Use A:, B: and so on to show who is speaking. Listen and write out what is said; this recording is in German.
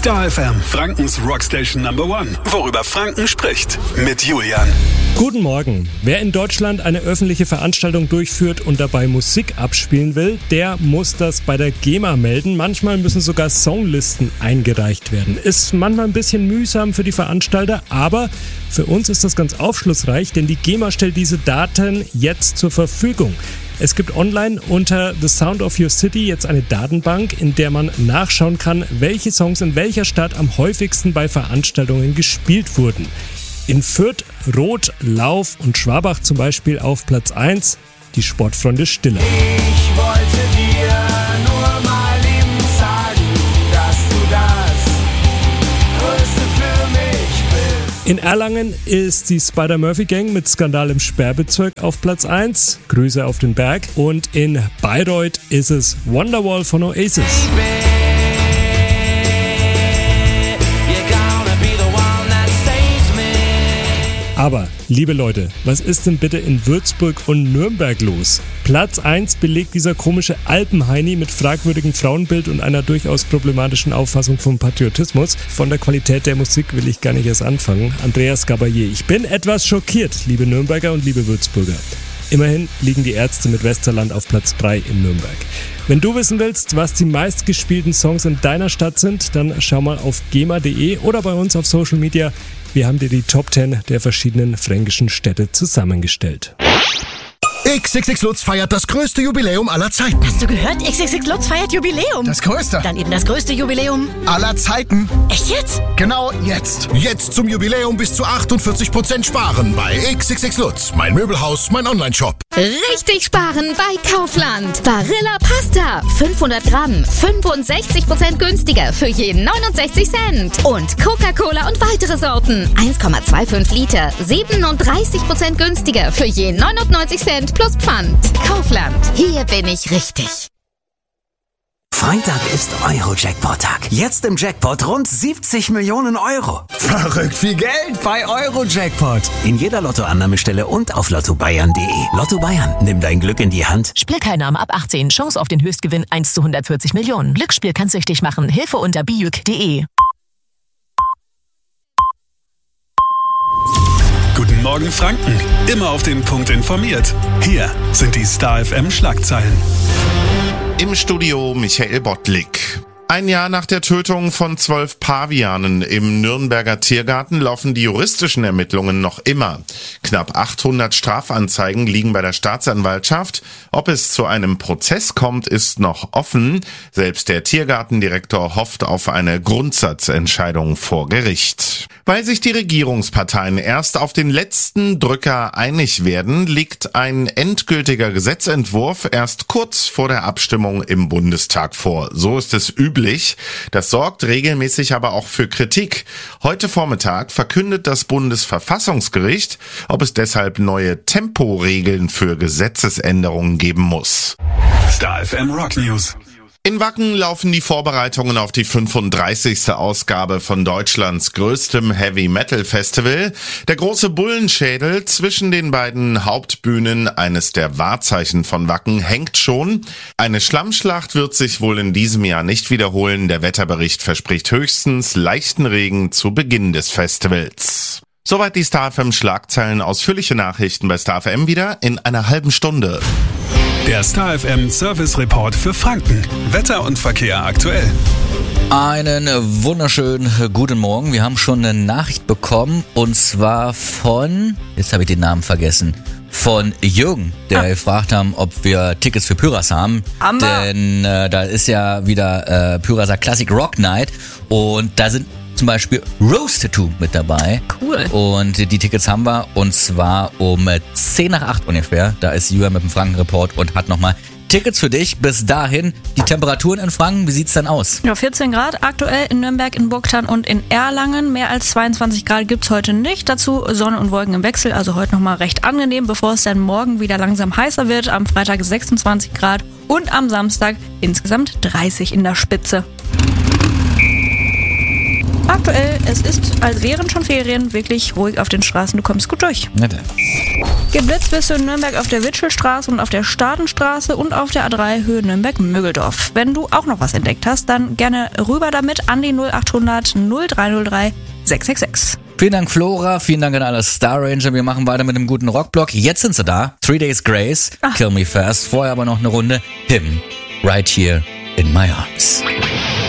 A: Star FM, Frankens Rockstation Number One. Worüber Franken spricht. Mit Julian.
B: Guten Morgen. Wer in Deutschland eine öffentliche Veranstaltung durchführt und dabei Musik abspielen will, der muss das bei der GEMA melden. Manchmal müssen sogar Songlisten eingereicht werden. Ist manchmal ein bisschen mühsam für die Veranstalter, aber für uns ist das ganz aufschlussreich, denn die GEMA stellt diese Daten jetzt zur Verfügung. Es gibt online unter The Sound of Your City jetzt eine Datenbank, in der man nachschauen kann, welche Songs in welcher Stadt am häufigsten bei Veranstaltungen gespielt wurden. In Fürth, Roth, Lauf und Schwabach zum Beispiel auf Platz 1 die Sportfreunde Stiller.
C: Ich wollte dir nur mal eben sagen, dass du das Größte für mich bist.
B: In Erlangen ist die Spider-Murphy-Gang mit Skandal im Sperrbezirk auf Platz 1. Grüße auf den Berg. Und in Bayreuth ist es Wonderwall von Oasis. Aber, liebe Leute, was ist denn bitte in Würzburg und Nürnberg los? Platz 1 belegt dieser komische Alpenheini mit fragwürdigem Frauenbild und einer durchaus problematischen Auffassung vom Patriotismus. Von der Qualität der Musik will ich gar nicht erst anfangen. Andreas Gabalier. Ich bin etwas schockiert, liebe Nürnberger und liebe Würzburger. Immerhin liegen die Ärzte mit Westerland auf Platz 3 in Nürnberg. Wenn du wissen willst, was die meistgespielten Songs in deiner Stadt sind, dann schau mal auf gema.de oder bei uns auf Social Media. Wir haben dir die Top 10 der verschiedenen fränkischen Städte zusammengestellt.
D: XXX Lutz feiert das größte Jubiläum aller Zeiten.
E: Hast du gehört? XXX Lutz feiert Jubiläum.
D: Das größte.
E: Dann eben das größte Jubiläum
D: aller Zeiten.
E: Echt jetzt?
D: Genau jetzt. Jetzt zum Jubiläum bis zu 48% sparen bei XXX Lutz. Mein Möbelhaus, mein Onlineshop.
F: Richtig sparen bei Kaufland. Barilla Pasta. 500 Gramm. 65% günstiger für jeden 69 Cent. Und Coca-Cola und weitere Sorten. 1,25 Liter. 37% günstiger für jeden 99 Cent plus Pfand. Kaufland. Hier bin ich richtig.
G: Freitag ist Euro-Jackpot-Tag. Jetzt im Jackpot rund 70 Millionen Euro.
D: Verrückt viel Geld bei Euro-Jackpot.
G: In jeder Lottoannahmestelle und auf lottobayern.de. Lotto Bayern, nimm dein Glück in die Hand.
H: Spielteilnahme ab 18. Chance auf den Höchstgewinn 1 zu 140 Millionen. Glücksspiel kann süchtig machen. Hilfe unter biuk.de.
A: Guten Morgen Franken. Immer auf den Punkt informiert. Hier sind die Star FM Schlagzeilen.
I: Im Studio Michael Bottlik. Ein Jahr nach der Tötung von 12 Pavianen im Nürnberger Tiergarten laufen die juristischen Ermittlungen noch immer. Knapp 800 Strafanzeigen liegen bei der Staatsanwaltschaft. Ob es zu einem Prozess kommt, ist noch offen. Selbst der Tiergartendirektor hofft auf eine Grundsatzentscheidung vor Gericht. Weil sich die Regierungsparteien erst auf den letzten Drücker einig werden, liegt ein endgültiger Gesetzentwurf erst kurz vor der Abstimmung im Bundestag vor. So ist es üblich. Das sorgt regelmäßig aber auch für Kritik. Heute Vormittag verkündet das Bundesverfassungsgericht, ob es deshalb neue Temporegeln für Gesetzesänderungen geben muss.
A: Star FM Rock News.
I: In Wacken laufen die Vorbereitungen auf die 35. Ausgabe von Deutschlands größtem Heavy-Metal-Festival. Der große Bullenschädel zwischen den beiden Hauptbühnen, eines der Wahrzeichen von Wacken, hängt schon. Eine Schlammschlacht wird sich wohl in diesem Jahr nicht wiederholen. Der Wetterbericht verspricht höchstens leichten Regen zu Beginn des Festivals. Soweit die Star FM Schlagzeilen. Ausführliche Nachrichten bei Star FM wieder in einer halben Stunde.
A: Der Star FM Service Report für Franken. Wetter und Verkehr aktuell.
J: Einen wunderschönen guten Morgen. Wir haben schon eine Nachricht bekommen und zwar von, jetzt habe ich den Namen vergessen, von Jürgen, der gefragt haben, ob wir Tickets für Pyras haben. Denn da ist ja wieder Pyraser Classic Rock Night und da sind zum Beispiel Rose Tattoo mit dabei.
H: Cool.
J: Und die Tickets haben wir und zwar um 10 nach 8 ungefähr. Da ist Julian mit dem Frankenreport und hat nochmal Tickets für dich. Bis dahin die Temperaturen in Franken, wie sieht's denn aus?
K: Ja, 14 Grad aktuell in Nürnberg, in Burgthann und in Erlangen. Mehr als 22 Grad gibt's heute nicht. Dazu Sonne und Wolken im Wechsel, also heute nochmal recht angenehm, bevor es dann morgen wieder langsam heißer wird. Am Freitag 26 Grad und am Samstag insgesamt 30 in der Spitze. Aktuell, es ist, als wären schon Ferien, wirklich ruhig auf den Straßen. Du kommst gut durch.
J: Na dann.
K: Geblitzt wirst du in Nürnberg auf der Witschelstraße und auf der Staatenstraße und auf der A3 Höhe Nürnberg-Müggeldorf. Wenn du auch noch was entdeckt hast, dann gerne rüber damit an die 0800 0303 666.
J: Vielen Dank, Flora. Vielen Dank an alle Star Ranger. Wir machen weiter mit einem guten Rockblock. Jetzt sind sie da. 3 Days Grace, Kill Me Fast. Vorher aber noch eine Runde Him, Right Here in My Arms.